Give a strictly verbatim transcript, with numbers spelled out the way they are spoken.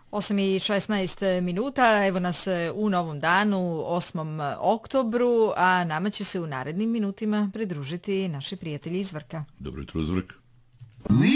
osam i šesnaest minuta, evo nas u novom danu, osmom oktobru, a nama će se u narednim minutima pridružiti naši prijatelji iz Vrka. Dobro jutro iz Vrka.